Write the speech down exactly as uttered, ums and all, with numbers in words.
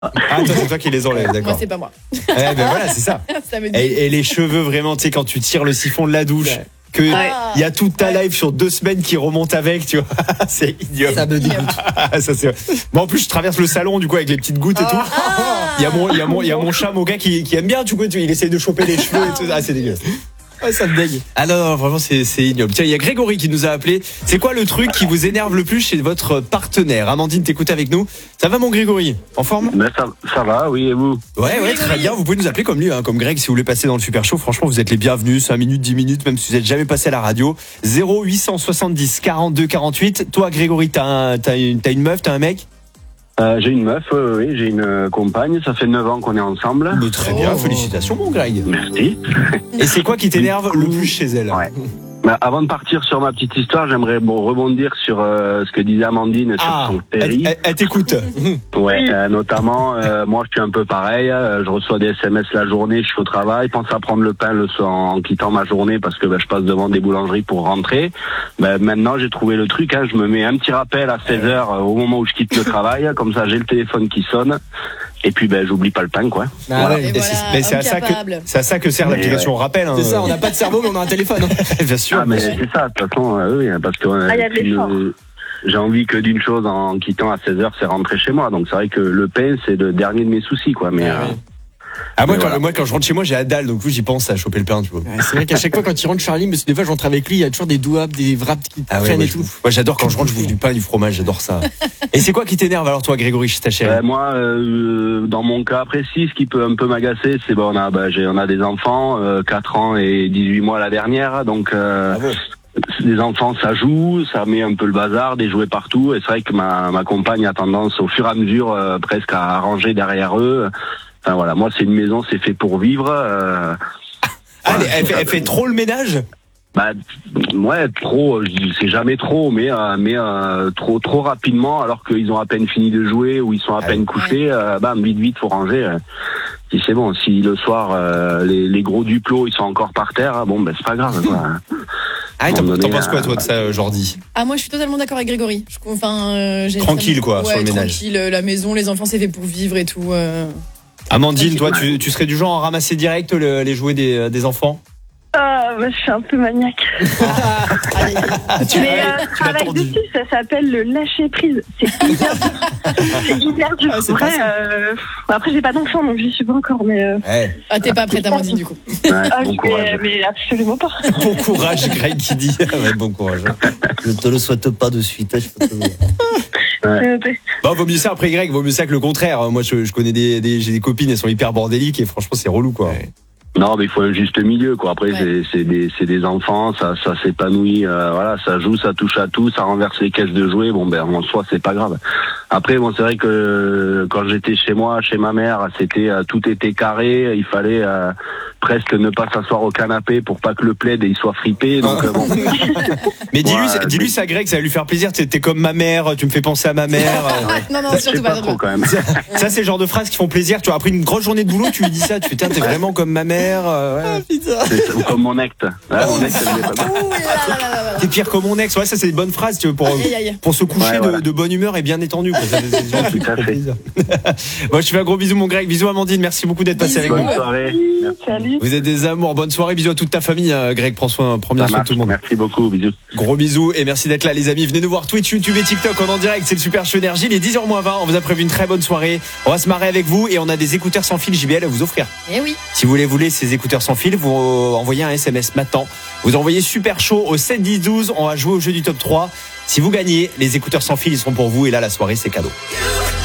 Ah, toi, c'est toi qui les enlèves, d'accord. Moi, c'est pas moi. Eh ben voilà, c'est ça. Ça me dit. Et, et les cheveux, vraiment, tu sais, quand tu tires le siphon de la douche, Ouais. que il Ah. y a toute ta live sur deux semaines qui remonte avec, tu vois. C'est idiot. Ça me dégoûte. Ça, c'est... Bon, en plus, je traverse le salon, du coup, avec les petites gouttes et tout. Il y a mon, il y a mon, il y a mon chat, mon gars, qui, qui aime bien, tu vois, tu- il essaye de choper les cheveux et tout. Ah, c'est dégueulasse. Ouais, ça me dégue. Ah non, non, vraiment, c'est, c'est ignoble. Tiens, il y a Grégory qui nous a appelé. C'est quoi le truc qui vous énerve le plus chez votre partenaire? Amandine, t'écoutes avec nous. Ça va, mon Grégory? En forme? Ben ça, ça va, oui, et vous? Ouais, ouais, très bien. Vous pouvez nous appeler comme lui, hein, comme Greg, si vous voulez passer dans le Super Show. Franchement, vous êtes les bienvenus. cinq minutes, dix minutes, même si vous n'êtes jamais passé à la radio. zéro huit cent soixante-dix quarante-deux quarante-huit. Toi, Grégory, t'as, un, t'as, une, t'as une meuf, t'as un mec? Euh, j'ai une meuf, euh, oui, j'ai une euh, compagne, ça fait neuf ans qu'on est ensemble. Mais très bien, Oh. félicitations, mon Greg. Merci. Et c'est quoi qui t'énerve le plus chez elle? Ouais. Ben, avant de partir sur ma petite histoire, j'aimerais bon, rebondir sur euh, ce que disait Amandine sur Ah, son elle, péri. elle- elle t'écoute. Ouais, euh, notamment, euh, moi je suis un peu pareil, euh, je reçois des S M S la journée, je suis au travail, pense à prendre le pain le soir en quittant ma journée parce que ben, je passe devant des boulangeries pour rentrer. Ben, maintenant j'ai trouvé le truc, hein, je me mets un petit rappel à seize heures euh, au moment où je quitte le travail, comme ça j'ai le téléphone qui sonne, et puis ben j'oublie pas le pain quoi. Ah ouais. Et Mais c'est, voilà, mais c'est à homme ça que, capable. c'est à ça que sert Mais l'application rappel. Hein. C'est ça, on n'a pas de cerveau, mais on a un téléphone. Bien sûr. Ah mais c'est ça, de toute façon, euh, oui, parce que euh, Ah, il y a de puis, l'effort. euh, j'ai envie que d'une chose en quittant à seize heures, c'est rentrer chez moi. Donc c'est vrai que le pain, c'est le dernier de mes soucis, quoi. Mais Ah euh, ouais. Ah, moi, Mais quand, voilà. moi, quand je rentre chez moi, j'ai la dalle, donc j'y pense à choper le pain, tu vois. Ouais, c'est vrai qu'à chaque fois, quand il rentre Charlie, mais des fois, je rentre avec lui, il y a toujours des douables, des wraps qui Ah ouais, traînent moi, et je tout. bouffe. Moi, j'adore quand je rentre, je bouffe du pain, du fromage, j'adore ça. Et c'est quoi qui t'énerve alors, toi, Grégory, chez ta chérie? euh, moi, euh, dans mon cas précis, ce qui peut un peu m'agacer, c'est bon, on a, bah, j'ai, on a des enfants, euh, quatre ans et dix-huit mois la dernière, donc. Euh, Bravo. Les enfants, ça joue, ça met un peu le bazar, des jouets partout. Et c'est vrai que ma, ma compagne a tendance, au fur et à mesure, euh, presque à ranger derrière eux. Enfin voilà, moi c'est une maison, c'est fait pour vivre. Euh, Ah, voilà, elle, elle fait, elle fait trop le ménage? bah ouais, trop, je dis, c'est jamais trop, mais euh, mais euh, trop trop rapidement, alors qu'ils ont à peine fini de jouer ou ils sont à Ah peine oui. couchés. Euh, bam, vite vite, faut ranger. Euh, si c'est bon, si le soir euh, les, les gros duplos ils sont encore par terre, hein, bon ben c'est pas grave quoi. Ah, t'en, À un moment t'en donné, penses quoi, euh, toi, de ça, Jordi? Ah, moi, je suis totalement d'accord avec Grégory. Je, enfin, euh, j'ai Tranquille, quoi, ouais, sur le ménage. Tranquille, euh, la maison, les enfants, c'est fait pour vivre et tout. euh. Amandine, toi, tu, tu serais du genre à ramasser direct le- les jouets des, des enfants? Ah, bah, je suis un peu maniaque. Allez. Tu Mais l'as- euh, tu l'as travail tendu. dessus, ça s'appelle le lâcher prise. C'est hyper dur. C'est hyper dur. Ah, c'est Vrai, pas ça. euh, après, j'ai pas d'enfant, donc j'y suis pas encore. Mais, euh, Ouais. Ah, t'es pas prête, Amandine, du coup. Ouais, ah, bon mais, courage. mais absolument pas. Bon courage, Greg qui dit. Ouais, bon courage. Je te le souhaite pas de suite. hein, je peux te le dire. Euh, Bon, vaut mieux ça après, Greg, vaut mieux ça que le contraire. Moi, je, je connais des, des, j'ai des copines, elles sont hyper bordéliques et franchement, c'est relou, quoi. Ouais. Non, mais il faut un juste milieu, quoi. Après, Ouais. c'est, c'est des, c'est des enfants, ça, ça s'épanouit, euh, voilà, ça joue, ça touche à tout, ça renverse les caisses de jouets. Bon, ben, en soi, c'est pas grave. Après, bon, c'est vrai que euh, quand j'étais chez moi, chez ma mère, c'était, euh, tout était carré. Il fallait euh, presque ne pas s'asseoir au canapé pour pas que le plaid il soit fripé. Donc, euh, bon. Mais dis-lui, Ouais, dis-lui mais- ça, Greg, ça va lui faire plaisir. T'es, t'es comme ma mère, tu me fais penser à ma mère. Non, non, Je sais surtout pas pas. trop quand même. Ça, c'est le genre de phrases qui font plaisir. Tu vois, après une grosse journée de boulot, tu lui dis ça. Tu fais, tiens, t'es vraiment comme ma mère. euh, ouais. C'est, ou comme mon acte. Ouais, mon acte, ça me met pas bien. Ouh là là là là là. T'es pire que mon ex. Ouais, ça, c'est une bonne phrase, tu vois, pour, Aïe, aïe, aïe. pour se coucher Ouais, de, voilà. de bonne humeur et bien détendu. Quoi. Ça, c'est- c'est des gens qui Tout à font fait. plaisir. Moi, je te fais un gros bisou, mon Greg. Bisous, Amandine. Merci beaucoup d'être passé avec Bisous. nous. Bonne soirée. Merci. Salut. Vous êtes des amours. Bonne soirée. Bisous à toute ta famille, euh, Greg. Prends soin, prends bien Ça soin de marche. tout le monde. Merci beaucoup. Bisous. Gros bisous et merci d'être là, les amis. Venez nous voir Twitch, YouTube et TikTok. On est en direct. C'est le Super Show Énergie. Il est dix heures moins vingt. On vous a prévu une très bonne soirée. On va se marrer avec vous et on a des écouteurs sans fil J B L à vous offrir. Eh oui. Si vous voulez voler ces écouteurs sans fil, vous envoyez un S M S maintenant. Vous envoyez Super Show au sept dix douze. On va jouer au jeu du top trois. Si vous gagnez, les écouteurs sans fil, ils seront pour vous. Et là, la soirée, c'est cadeau.